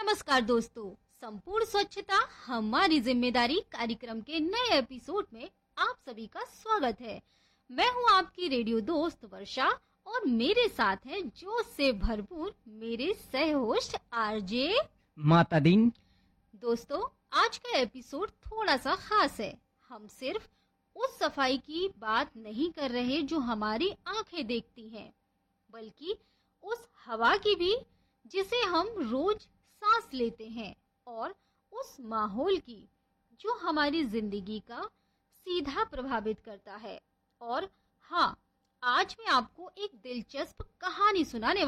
नमस्कार दोस्तों, संपूर्ण स्वच्छता हमारी जिम्मेदारी कार्यक्रम के नए एपिसोड में आप सभी का स्वागत है। मैं हूं आपकी रेडियो दोस्त वर्षा और मेरे साथ हैं जोश से भरपूर मेरे सह होस्ट आरजे माता दिन। दोस्तों, आज का एपिसोड थोड़ा सा खास है। हम सिर्फ उस सफाई की बात नहीं कर रहे जो हमारी आंखें देखती हैं, बल्कि उस हवा की भी जिसे हम रोज सांस लेते हैं और उस माहौल की जो हमारी जिंदगी का सीधा प्रभावित करता है। और हाँ, आज मैं आपको एक दिलचस्प कहानी सुनाने